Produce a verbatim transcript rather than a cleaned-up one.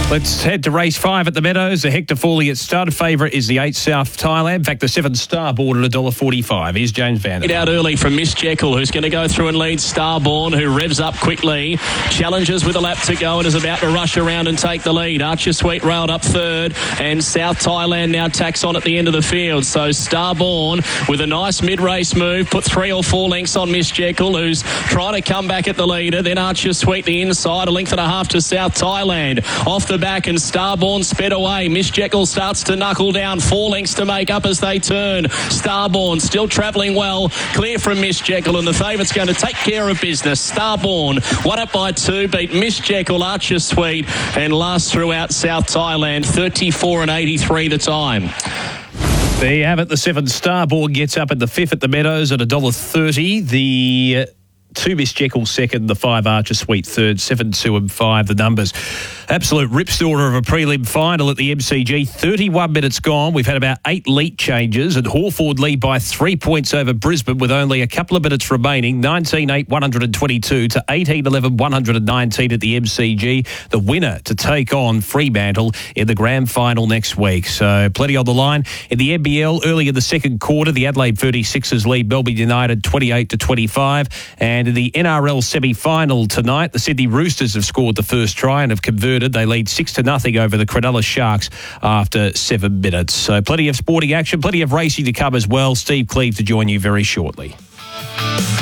Let's head to race five at the Meadows. The Hector Foley stud favourite is the eight South Thailand. In fact, the seven Starborn at one dollar forty-five. Here's James Van Der. Get out early from Miss Jekyll, who's going to go through and lead Starborn, who revs up quickly. Challenges with a lap to go and is about to rush around and take the lead. Archer Sweet railed up third, and South Thailand now tacks on at the end of the field. So Starborn with a nice mid-race move, put three or four lengths on Miss Jekyll, who's trying to come back at the leader. Then Archer Sweet the inside, a length and a half to South Thailand. Off the back, and Starborn sped away. Miss Jekyll starts to knuckle down, four lengths to make up as they turn. Starborn still travelling well, clear from Miss Jekyll, and the favourite's going to take care of business. Starborn won it by two, beat Miss Jekyll, Archer Sweet, and last throughout South Thailand, thirty-four and eighty-three the time. There you have it. The seven Starborn gets up at the fifth at the Meadows at one dollar thirty. The two Miss Jekyll second, the five Archer Sweet third, seven, two and five the numbers. Absolute ripstorter of a prelim final at the M C G. thirty-one minutes gone. We've had about eight lead changes, and Hawthorn lead by three points over Brisbane with only a couple of minutes remaining. nineteen eight, one twenty-two to eighteen eleven, one nineteen at the M C G. The winner to take on Fremantle in the grand final next week. So plenty on the line. In the N B L, early in the second quarter, the Adelaide thirty-sixers lead Melbourne United twenty-eight to twenty-five. And in the N R L semi-final tonight, the Sydney Roosters have scored the first try and have converted. They lead six to nothing over the Cronulla Sharks after seven minutes. So plenty of sporting action, plenty of racing to come as well. Steve Cleave to join you very shortly.